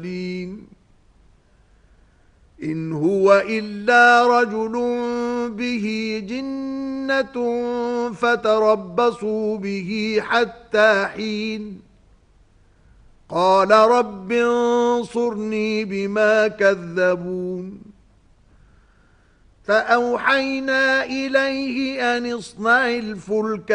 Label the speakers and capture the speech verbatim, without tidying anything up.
Speaker 1: إن هو إلا رجل به جنة فتربصوا به حتى حين قال رب انصرني بما كذبون فأوحينا إليه أن اصنع الفلك